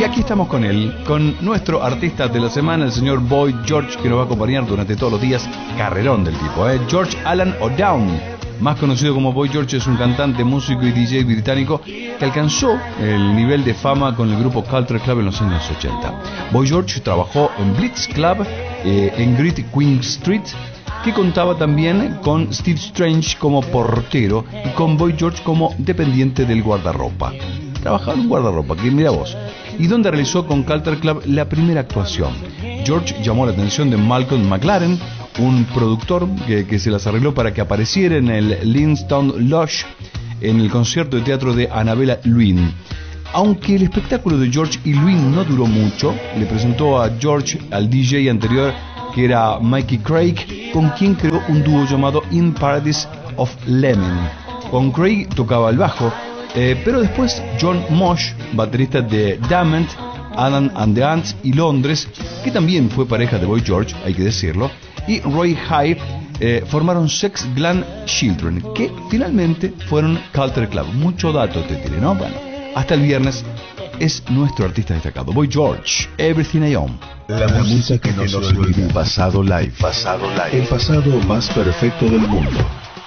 aquí estamos con él, con nuestro artista de la semana, el señor Boy George, que nos va a acompañar durante todos los días. Carrerón del tipo, George Alan O'Down, más conocido como Boy George, es un cantante, músico y DJ británico que alcanzó el nivel de fama con el grupo Culture Club en los años 80. Boy George trabajó en Blitz Club, en Great Queen Street, que contaba también con Steve Strange como portero y con Boy George como dependiente del guardarropa. Trabajaba en un guardarropa, que mira vos, y donde realizó con Culture Club la primera actuación. George llamó la atención de Malcolm McLaren, un productor que se las arregló para que apareciera en el Linstown Lodge en el concierto de teatro de Annabella Lwin. Aunque el espectáculo de George y Lwin no duró mucho, le presentó a George al DJ anterior, que era Mikey Craig, con quien creó un dúo llamado In Paradise of Lemon. Con Craig tocaba el bajo, pero después John Mosh, baterista de Damned, Adam and the Ants y Londres, que también fue pareja de Boy George, hay que decirlo, y Roy Hyde, formaron Sex Glam Children, que finalmente fueron Culture Club. Mucho dato te tiré, ¿no? Bueno, hasta el viernes es nuestro artista destacado, Boy George, Everything I Own. La música que nos olvida. Pasado live. El pasado más perfecto del mundo.